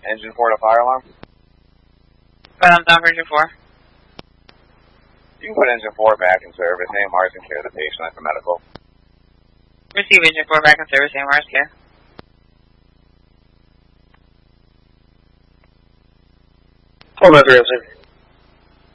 Engine 4 to fire alarm. Down for engine 4. You can put engine 4 back in service. AMR's in care of the patient for medical. Receive engine 4 back in service. AMR's care. Hold on,